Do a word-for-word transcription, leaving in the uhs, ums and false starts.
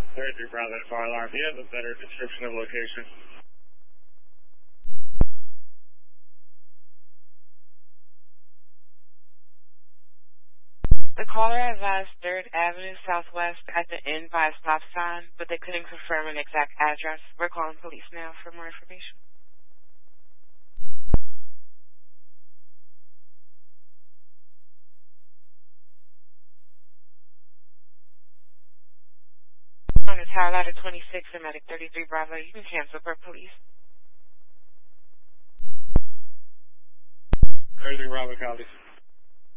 thirty-three Bravo Fire Alarm. Do you have a better description of location? The caller advised third Avenue Southwest at the end by a stop sign, but they couldn't confirm an exact address. We're calling police now for more information. On the Tower Ladder twenty-six and Medic thirty-three Bravo, you can cancel for police. thirty-three Bravo copies.